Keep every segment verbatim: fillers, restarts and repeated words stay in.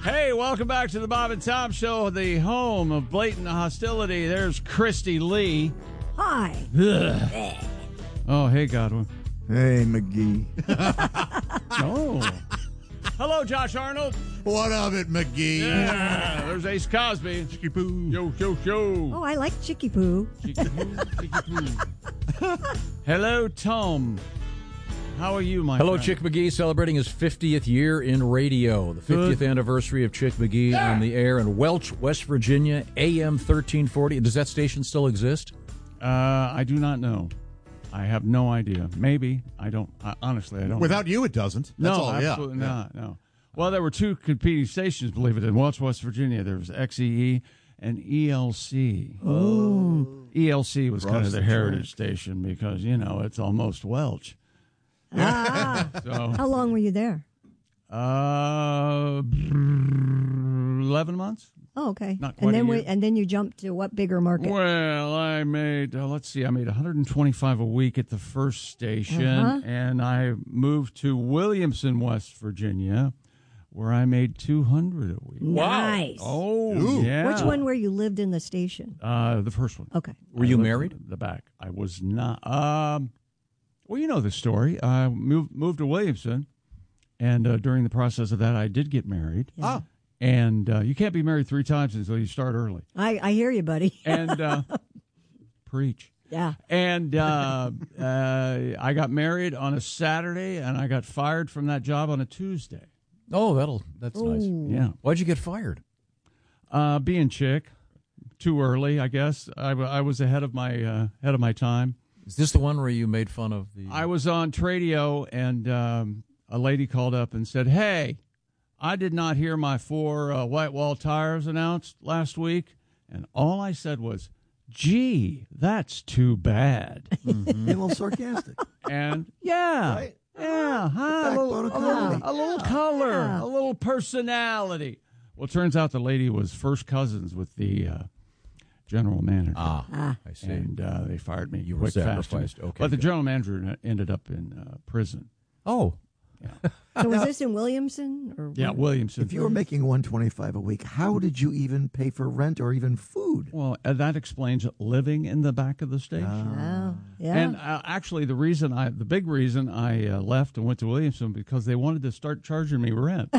Hey, welcome back to the Bob and Tom Show, the home of blatant hostility. There's Christy Lee. Hi. Ugh. Oh, hey, Godwin. Hey, McGee. Oh. Hello, Josh Arnold. What of it, McGee? Yeah, there's Ace Cosby. Chicky poo. Yo, yo, yo. Oh, I like Chicky Poo. Chicky poo, chicky poo. Hello, Tom. How are you, my Hello, friend? Chick McGee, celebrating his fiftieth year in radio. The fiftieth Good. anniversary of Chick McGee on the air in Welch, West Virginia, A M thirteen forty. Does that station still exist? Uh, I do not know. I have no idea. Maybe. I don't. I, honestly, I don't Without know. you, it doesn't. That's no, all, absolutely yeah. not. No. Well, there were two competing stations, believe it, in Welch, West Virginia. There was X E E and E L C. Oh. E L C was kind of Across the the heritage station because, you know, it's almost Welch. Ah. So, How long were you there? uh, eleven months? Oh, okay. Not quite and then a we, year. and then you jumped to what bigger market? Well, I made, uh, let's see, I made one hundred twenty-five a week at the first station, Uh-huh. and I moved to Williamson, West Virginia, where I made two hundred a week. Nice. Oh, Ooh. yeah. Which one where you lived in the station? Uh, the first one. Okay. Were I you lived married? in The back. I was not. Um, well, you know the story. I moved moved to Williamson, and uh, during the process of that, I did get married. Yeah. Ah, And uh, you can't be married three times until you start early. I, I hear you, buddy. And uh, preach. Yeah. And uh, uh, I got married on a Saturday, and I got fired from that job on a Tuesday. Oh, that'll that's nice. Ooh. Yeah, Why'd you get fired? uh, being chick, too early, I guess. I, w- I was ahead of my uh, ahead of my time. Is this the one where you made fun of the... I was on Tradio, and um, a lady called up and said, "Hey, I did not hear my four uh, white wall tires announced last week," and all I said was, "Gee, that's too bad." Mm-hmm. A little sarcastic. And yeah, Right? yeah, huh? a, backbone little, of a, little, comedy. a little color, Yeah. a little personality. Well, it turns out the lady was first cousins with the uh, general manager. Ah, Ah. I see. And uh, they fired me. You were quick, fast. sacrificed. Okay, But the good. general manager ended up in uh, prison. Oh, So was this in Williamson? Or Yeah, Williamson. If you were making one twenty-five a week, how did you even pay for rent or even food? Well, uh, that explains living in the back of the station. Oh, yeah. And uh, actually, the reason I, the big reason I uh, left and went to Williamson because they wanted to start charging me rent.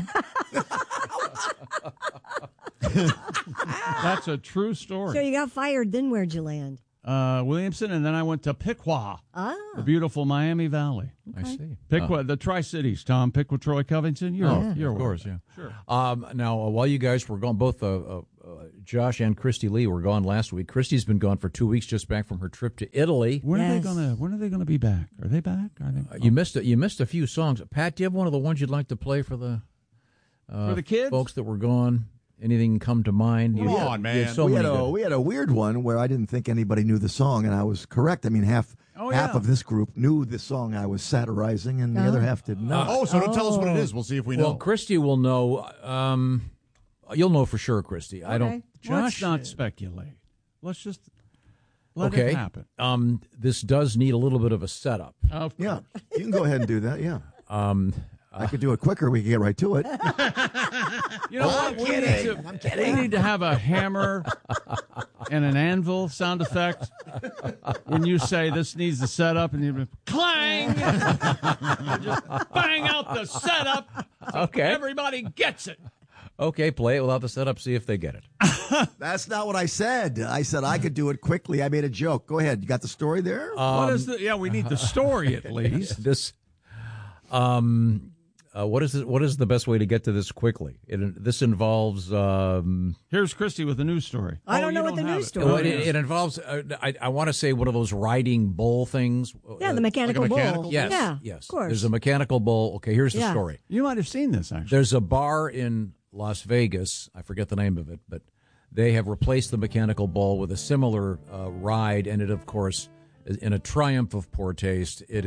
That's a true story. so you got fired, then where'd you land? Uh, Williamson, and then I went to Piqua, Ah. the beautiful Miami Valley. I see. Piqua, the Tri Cities. Tom, Piqua, Troy, Covington. You're, Oh, you're of aware course, that. yeah. Sure. Um, now, uh, while you guys were gone, both uh, uh, uh, Josh and Christy Lee were gone last week. Christy's been gone for two weeks, just back from her trip to Italy. When are they Yes. gonna? When are they gonna be back? Are they back? Are they? Uh, you missed a, you missed a few songs. Pat, do you have one of the ones you'd like to play for the uh, For the kids? folks that were gone? Anything come to mind? Come You- on, you man. have so we had many a good- we had a weird one where I didn't think anybody knew the song, and I was correct. I mean, half Oh, half yeah. of this group knew the song I was satirizing, and the Oh. other half did not. Oh, so don't tell us what it is. We'll see if we know. Well, Christy will know. Um, you'll know for sure, Christy. I don't. Okay. Let's Josh, not speculate. Let's just let okay. it happen. Um, this does need a little bit of a setup. Of Yeah, you can go ahead and do that. Yeah, Um, I could do it quicker. We could get right to it. You know what? We need, to, we need to have a hammer and an anvil sound effect when you say this needs the setup, and you clang, you just bang out the setup. So Okay. everybody gets it. okay, play it without the setup. See if they get it. That's not what I said. I said I could do it quickly. I made a joke. Go ahead. You got the story there? what is the? Yeah, we need the story at least. This, um, uh, what is it, what is the best way to get to this quickly? It, this involves. Um, Here's Christy with the news story. I Oh, don't you know what the have news it. story well, Oh, it, yes. it involves. Uh, I, I want to say one of those riding bull things. Yeah, Uh, the mechanical bull. mechanical Yes, Yeah, yes. of course. There's a mechanical bull. Okay, here's the Yeah. story. You might have seen this actually. There's a bar in Las Vegas. I forget the name of it, but they have replaced the mechanical bull with a similar uh, ride, and it, of course, in a triumph of poor taste, it is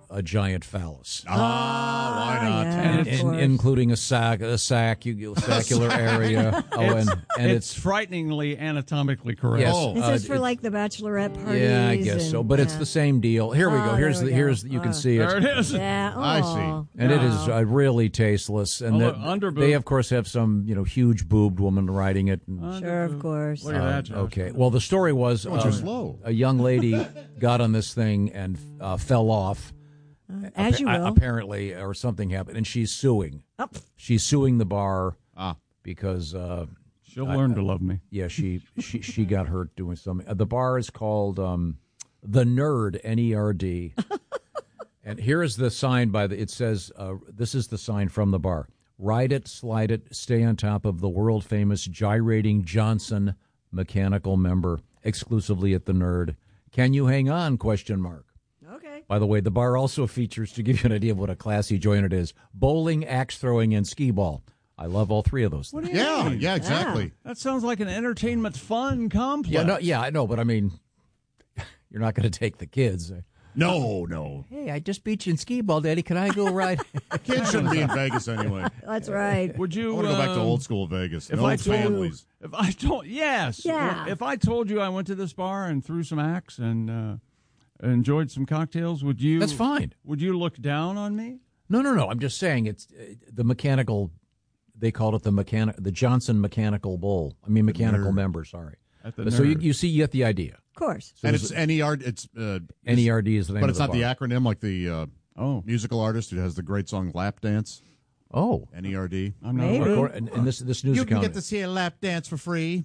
a giant phallus. Ah, why not? yeah, And of it's- In- course. including a sac, a sac, saccular area. Oh, and and it's, it's, frighteningly anatomically correct. yes, Oh. Is uh, this for it- like the bachelorette parties? yeah, I guess so. and- But it's yeah. the same deal. Here we Oh, go. Here's there the we here's go. you can Uh, see There it. it is. Yeah. I see. oh. And it is Wow. uh, really tasteless. And Oh, the- look, under boob. they, of course, have some you know huge boobed woman riding it. And, Sure, of course. Look at that, Josh. okay. Well, the story was Oh, too um, slow. a young lady got on this thing and uh, fell off. As you appa- will. apparently, or something happened, and she's suing. Oh. She's suing the bar Ah. because, uh, She'll learn to love me. yeah, she, she she got hurt doing something. Uh, the bar is called um, the Nerd, N E R D. And here is the sign by the. It says, uh, "This is the sign from the bar: ride it, slide it, stay on top of the world famous gyrating Johnson mechanical member, exclusively at the Nerd. Can you hang on?" Question mark. Okay. By the way, the bar also features, to give you an idea of what a classy joint it is, bowling, axe throwing, and skee ball. I love all three of those things. Yeah, yeah, exactly. That sounds like an entertainment fun complex. Yeah, no, yeah, I know, but I mean, you're not going to take the kids. No, no. Hey, I just beat you in skee ball, Daddy. Can I go ride? Kids shouldn't be in Vegas anyway. That's right. Would I you want to go back to um, old school Vegas. If No I told families. if I told yes, Yeah. If I told you I went to this bar and threw some acts and uh, enjoyed some cocktails, would you? That's fine. Would you look down on me? No, no, no. I'm just saying it's uh, the mechanical. They called it the mechanic, the Johnson Mechanical Bowl. I mean, mechanical member. Sorry. At the But so you, Nerd. you see, you get the idea. Of course. So And this it's N E R D. It's uh, N E R D is the name but of it's the not the bar. acronym like the uh, Oh, musical artist who has the great song "Lap Dance." Oh, N E R D. I'm not. Maybe. aware. Or- and, and this this news account. see a lap dance for free.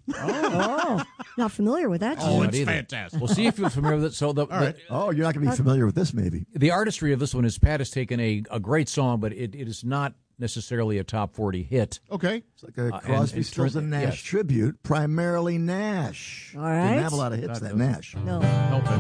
Oh, not familiar with that. Oh, Not it's either. fantastic. We'll see if you're familiar with it. So the, the, right. Oh, you're not going to be familiar with this, maybe. the artistry of this one is Pat has taken a, a great song, but it, it is not necessarily a top forty hit. Okay. It's like a and- Crosby, and Stills, and turn- Nash yes. tribute, primarily Nash. All right. Didn't have a lot of hits, that Nash. No. Help it.